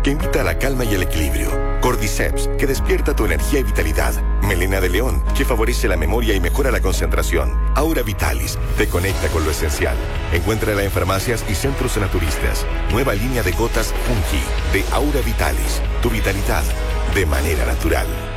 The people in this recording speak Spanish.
que invita a la calma y el equilibrio. Cordyceps, que despierta tu energía y vitalidad. Melena de león, que favorece la memoria y mejora la concentración. Aura Vitalis, te conecta con lo esencial. Encuéntrala en farmacias y centros naturistas. Nueva línea de gotas Fungi de Aura Vitalis. Tu vitalidad de manera natural.